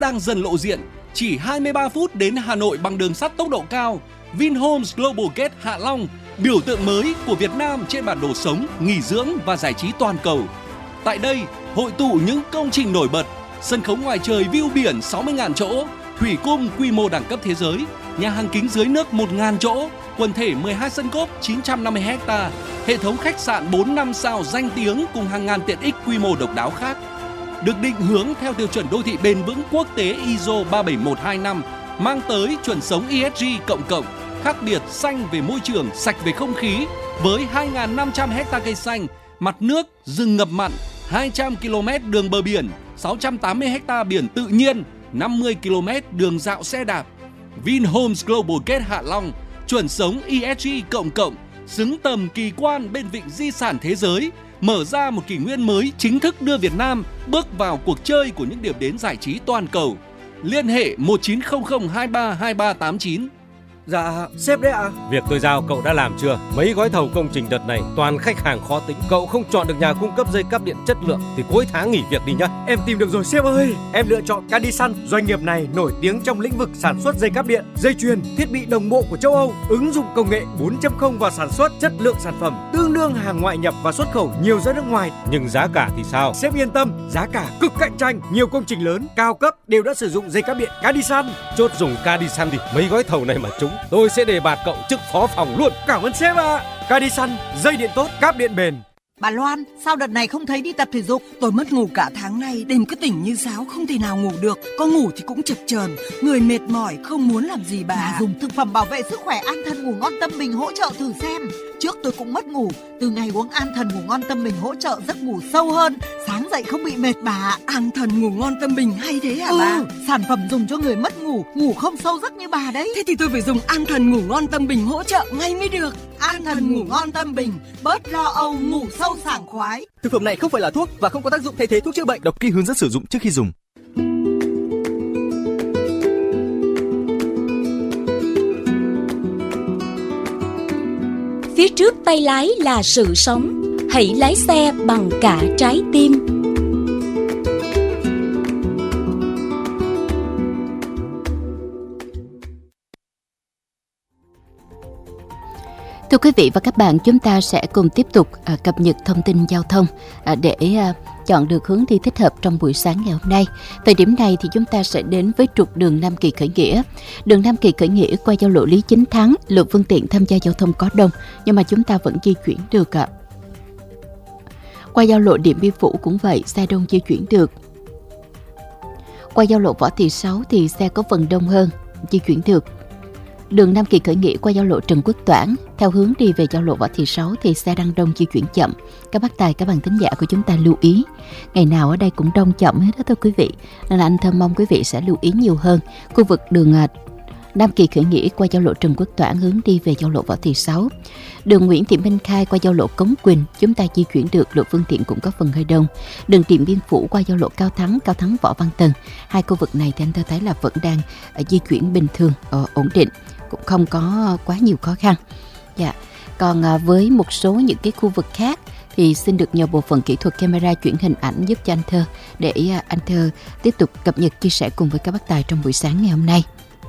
đang dần lộ diện. Chỉ 23 phút đến Hà Nội bằng đường sắt tốc độ cao, Vinhomes Global Gate Hạ Long, biểu tượng mới của Việt Nam trên bản đồ sống, nghỉ dưỡng và giải trí toàn cầu. Tại đây, hội tụ những công trình nổi bật, sân khấu ngoài trời view biển 60.000 chỗ, thủy cung quy mô đẳng cấp thế giới, nhà hàng kính dưới nước 1.000 chỗ, quần thể 12 sân golf 950 ha, hệ thống khách sạn 4-5 sao danh tiếng cùng hàng ngàn tiện ích quy mô độc đáo khác. Được định hướng theo tiêu chuẩn đô thị bền vững quốc tế ISO 37125, mang tới chuẩn sống ESG cộng, khác biệt xanh về môi trường, sạch về không khí, với 2.500 ha cây xanh, mặt nước, rừng ngập mặn, 200 km đường bờ biển, 680 ha biển tự nhiên, 50 km đường dạo xe đạp. Vinhomes Global Gate Hạ Long, chuẩn sống ESG cộng, xứng tầm kỳ quan bên vịnh di sản thế giới, mở ra một kỷ nguyên mới chính thức đưa Việt Nam bước vào cuộc chơi của những điểm đến giải trí toàn cầu. Liên hệ 1900 23 2389. Dạ, sếp đấy ạ. Việc tôi giao cậu đã làm chưa? Mấy gói thầu công trình đợt này toàn khách hàng khó tính. Cậu không chọn được nhà cung cấp dây cáp điện chất lượng thì cuối tháng nghỉ việc đi nhá. Em tìm được rồi sếp ơi. Em lựa chọn Cadisan. Doanh nghiệp này nổi tiếng trong lĩnh vực sản xuất dây cáp điện, dây chuyền, thiết bị đồng bộ của châu Âu, ứng dụng công nghệ 4.0 vào sản xuất, chất lượng sản phẩm tương đương hàng ngoại nhập và xuất khẩu nhiều ra nước ngoài. Nhưng giá cả thì sao? Sếp yên tâm, giá cả cực cạnh tranh. Nhiều công trình lớn, cao cấp đều đã sử dụng dây cáp điện Cadisan. Chốt dùng Cadisan thì mấy gói thầu này mà trúng, tôi sẽ đề bạt cậu chức phó phòng luôn. Cảm ơn sếp ạ. Cadisan, dây điện tốt, cáp điện bền. Bà Loan, sao đợt này không thấy đi tập thể dục? Tôi mất ngủ cả tháng nay, đêm cứ tỉnh như sáo, không thể nào ngủ được. Có ngủ thì cũng chập chờn, người mệt mỏi, không muốn làm gì bà. Dùng thực phẩm bảo vệ sức khỏe An Thần Ngủ Ngon Tâm Bình hỗ trợ thử xem. Trước tôi cũng mất ngủ, từ ngày uống An Thần Ngủ Ngon Tâm Bình hỗ trợ giấc ngủ sâu hơn, sáng dậy không bị mệt bà. An Thần Ngủ Ngon Tâm Bình hay thế hả bà? Sản phẩm dùng cho người mất ngủ, ngủ không sâu giấc như bà đấy. Thế thì tôi phải dùng An Thần Ngủ Ngon Tâm Bình hỗ trợ ngay mới được. An Thần Ngủ Ngon Tâm Bình, bớt lo âu, ngủ sâu sảng khoái. Thực phẩm này không phải là thuốc và không có tác dụng thay thế thuốc chữa bệnh. Đọc kỹ hướng dẫn sử dụng trước khi dùng. Phía trước tay lái là sự sống, hãy lái xe bằng cả trái tim. Thưa quý vị và các bạn, chúng ta sẽ cùng tiếp tục cập nhật thông tin giao thông để chọn được hướng đi thích hợp trong buổi sáng ngày hôm nay. Thời điểm này thì chúng ta sẽ đến với trục đường Nam Kỳ Khởi Nghĩa. Đường Nam Kỳ Khởi Nghĩa qua giao lộ Lý Chính Thắng, lượng phương tiện tham gia giao thông có đông, nhưng mà chúng ta vẫn di chuyển được. Qua giao lộ Điện Biên Phủ cũng vậy, xe đông di chuyển được. Qua giao lộ Võ Thị Sáu thì xe có phần đông hơn, di chuyển được. Đường Nam Kỳ Khởi Nghĩa qua giao lộ Trần Quốc Toản, theo hướng đi về giao lộ Võ Thị Sáu thì xe đang đông di chuyển chậm. Các bác tài, các bạn thính giả của chúng ta lưu ý. Ngày nào ở đây cũng đông chậm hết đó thưa quý vị. Nên là anh Thơm mong quý vị sẽ lưu ý nhiều hơn. Khu vực đường Nam Kỳ Khởi Nghĩa qua giao lộ Trần Quốc Toản hướng đi về giao lộ Võ Thị Sáu. Đường Nguyễn Thị Minh Khai qua giao lộ Cống Quỳnh, chúng ta di chuyển được, lượng phương tiện cũng có phần hơi đông. Đường Điện Biên Phủ qua giao lộ Cao Thắng Võ Văn Tần. Hai khu vực này thì anh thấy là vẫn đang di chuyển bình thường, ổn định, cũng không có quá nhiều khó khăn. Dạ. Còn với một số những cái khu vực khác thì xin được nhờ bộ phận kỹ thuật camera chuyển hình ảnh giúp cho anh Thơ, để anh Thơ tiếp tục cập nhật chia sẻ cùng với các bác tài trong buổi sáng ngày hôm nay.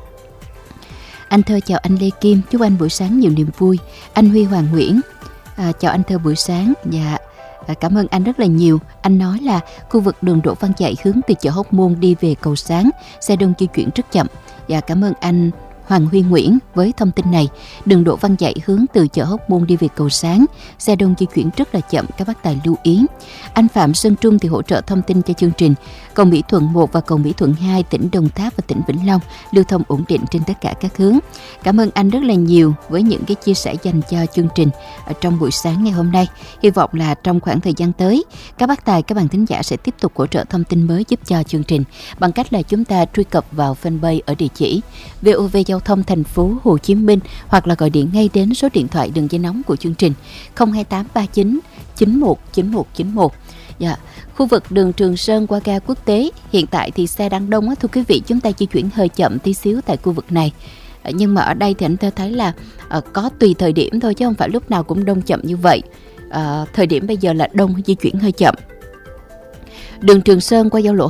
Anh Thơ chào anh Lê Kim, chúc anh buổi sáng nhiều niềm vui. Anh Huy Hoàng Nguyễn, chào anh Thơ buổi sáng. Dạ, cảm ơn anh rất là nhiều. Anh nói là khu vực đường Đỗ Văn Dạy hướng từ chợ Hóc Môn đi về cầu Sáng, xe đông di chuyển rất chậm. Dạ, cảm ơn anh Hoàng Huy Nguyễn với thông tin này. Đường Đỗ Văn Dạy hướng từ chợ Hóc Môn đi về cầu Sáng, xe đông di chuyển rất là chậm, các bác tài lưu ý. Anh Phạm Sơn Trung thì hỗ trợ thông tin cho chương trình. Cầu Mỹ Thuận 1 và cầu Mỹ Thuận 2 tỉnh Đồng Tháp và tỉnh Vĩnh Long lưu thông ổn định trên tất cả các hướng. Cảm ơn anh rất là nhiều với những cái chia sẻ dành cho chương trình ở trong buổi sáng ngày hôm nay. Hy vọng là trong khoảng thời gian tới, các bác tài, các bạn thính giả sẽ tiếp tục hỗ trợ thông tin mới giúp cho chương trình bằng cách là chúng ta truy cập vào fanpage ở địa chỉ VOV Giao thông thành phố Hồ Chí Minh, hoặc là gọi điện ngay đến số điện thoại đường dây nóng của chương trình 02839 919191. Dạ. Khu vực đường Trường Sơn qua ga quốc tế hiện tại thì xe đang đông á, thưa quý vị, chúng ta di chuyển hơi chậm tí xíu tại khu vực này. Nhưng mà ở đây thì anh thấy là có tùy thời điểm thôi, chứ không phải lúc nào cũng đông chậm như vậy. Thời điểm bây giờ là đông, di chuyển hơi chậm. Đường Trường Sơn qua giao lộ